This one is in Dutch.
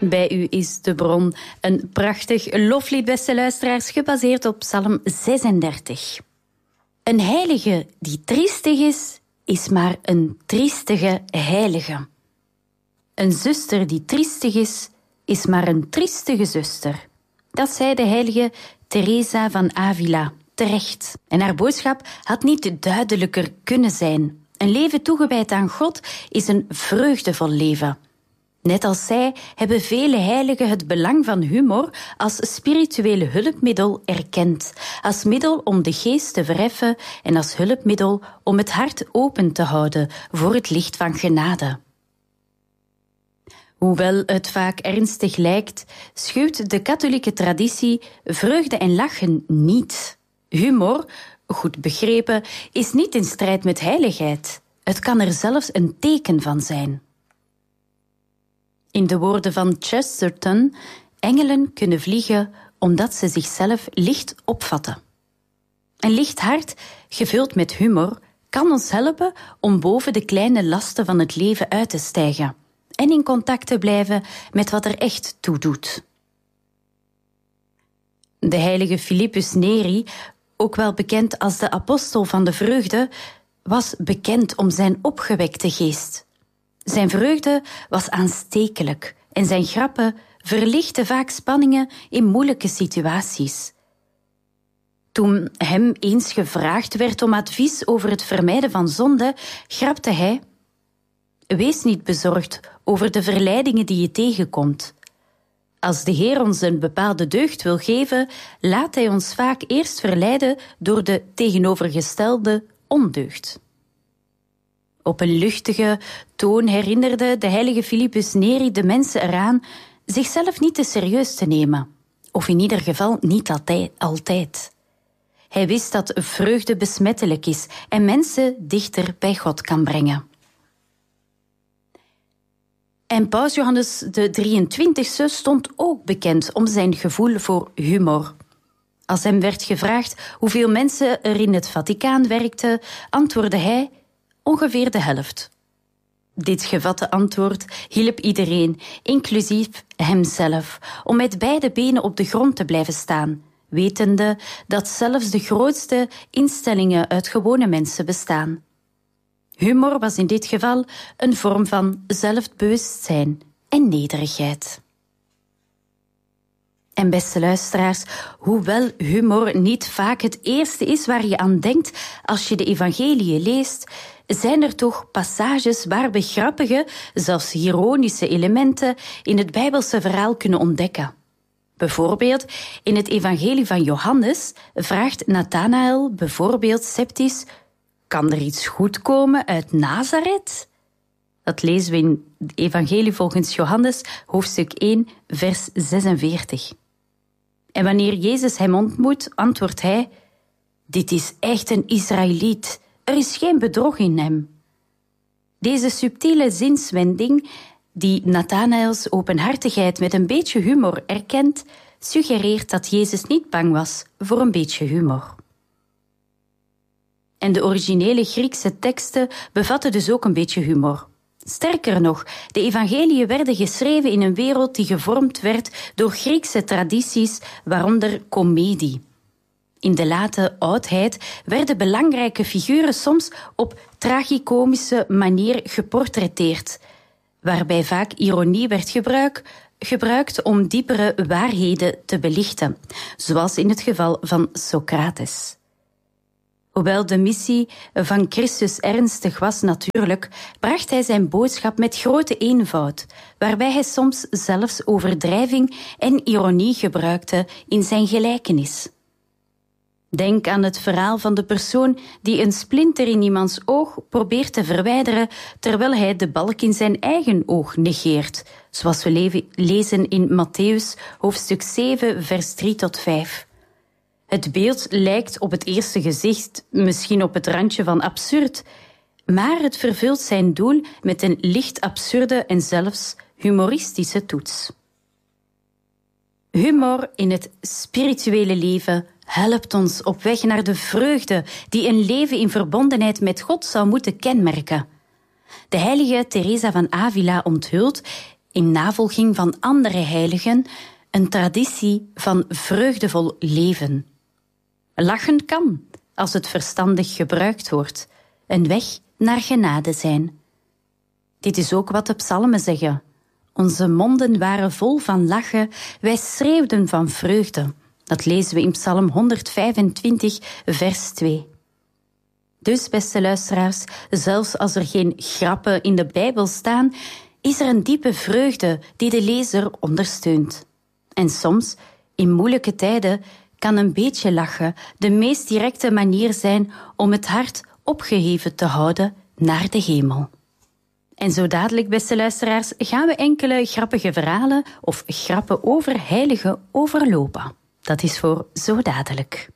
Bij u is de bron. Een prachtig loflied, beste luisteraars, gebaseerd op Psalm 36. Een heilige die triestig is, is maar een triestige heilige. Een zuster die triestig is maar een triestige zuster. Dat zei de heilige Teresa van Avila, terecht. En haar boodschap had niet duidelijker kunnen zijn. Een leven toegewijd aan God is een vreugdevol leven. Net als zij hebben vele heiligen het belang van humor als spirituele hulpmiddel erkend, als middel om de geest te verheffen en als hulpmiddel om het hart open te houden voor het licht van genade. Hoewel het vaak ernstig lijkt, schuwt de katholieke traditie vreugde en lachen niet. Humor, goed begrepen, is niet in strijd met heiligheid. Het kan er zelfs een teken van zijn. In de woorden van Chesterton, engelen kunnen vliegen omdat ze zichzelf licht opvatten. Een licht hart, gevuld met humor, kan ons helpen om boven de kleine lasten van het leven uit te stijgen en in contact te blijven met wat er echt toe doet. De heilige Philippus Neri, ook wel bekend als de apostel van de vreugde, was bekend om zijn opgewekte geest. Zijn vreugde was aanstekelijk en zijn grappen verlichtten vaak spanningen in moeilijke situaties. Toen hem eens gevraagd werd om advies over het vermijden van zonde, grapte hij: "Wees niet bezorgd over de verleidingen die je tegenkomt. Als de Heer ons een bepaalde deugd wil geven, laat hij ons vaak eerst verleiden door de tegenovergestelde ondeugd." Op een luchtige toon herinnerde de heilige Philippus Neri de mensen eraan zichzelf niet te serieus te nemen, of in ieder geval niet altijd. Hij wist dat vreugde besmettelijk is en mensen dichter bij God kan brengen. En paus Johannes de 23e stond ook bekend om zijn gevoel voor humor. Als hem werd gevraagd hoeveel mensen er in het Vaticaan werkten, antwoordde hij: ongeveer de helft. Dit gevatte antwoord hielp iedereen, inclusief hemzelf, om met beide benen op de grond te blijven staan, wetende dat zelfs de grootste instellingen uit gewone mensen bestaan. Humor was in dit geval een vorm van zelfbewustzijn en nederigheid. En beste luisteraars, hoewel humor niet vaak het eerste is waar je aan denkt als je de evangeliën leest, zijn er toch passages waar we grappige, zelfs ironische elementen in het Bijbelse verhaal kunnen ontdekken. Bijvoorbeeld, in het evangelie van Johannes vraagt Nathanael bijvoorbeeld sceptisch: kan er iets goed komen uit Nazareth? Dat lezen we in het evangelie volgens Johannes, hoofdstuk 1, vers 46. En wanneer Jezus hem ontmoet, antwoordt hij: dit is echt een Israëliet. Er is geen bedrog in hem. Deze subtiele zinswending, die Nathanaels openhartigheid met een beetje humor erkent, suggereert dat Jezus niet bang was voor een beetje humor. En de originele Griekse teksten bevatten dus ook een beetje humor. Sterker nog, de evangeliën werden geschreven in een wereld die gevormd werd door Griekse tradities, waaronder komedie. In de late oudheid werden belangrijke figuren soms op tragicomische manier geportretteerd, waarbij vaak ironie werd gebruikt om diepere waarheden te belichten, zoals in het geval van Socrates. Hoewel de missie van Christus ernstig was natuurlijk, bracht hij zijn boodschap met grote eenvoud, waarbij hij soms zelfs overdrijving en ironie gebruikte in zijn gelijkenis. Denk aan het verhaal van de persoon die een splinter in iemands oog probeert te verwijderen, terwijl hij de balk in zijn eigen oog negeert, zoals we lezen in Mattheüs, hoofdstuk 7, vers 3 tot 5. Het beeld lijkt op het eerste gezicht misschien op het randje van absurd, maar het vervult zijn doel met een licht absurde en zelfs humoristische toets. Humor in het spirituele leven helpt ons op weg naar de vreugde die een leven in verbondenheid met God zou moeten kenmerken. De heilige Teresa van Avila onthult in navolging van andere heiligen, een traditie van vreugdevol leven. Lachen kan, als het verstandig gebruikt wordt, een weg naar genade zijn. Dit is ook wat de psalmen zeggen. Onze monden waren vol van lachen, wij schreeuwden van vreugde. Dat lezen we in Psalm 125, vers 2. Dus, beste luisteraars, zelfs als er geen grappen in de Bijbel staan, is er een diepe vreugde die de lezer ondersteunt. En soms, in moeilijke tijden, kan een beetje lachen de meest directe manier zijn om het hart opgeheven te houden naar de hemel. En zo dadelijk, beste luisteraars, gaan we enkele grappige verhalen of grappen over heiligen overlopen. Dat is voor zo dadelijk.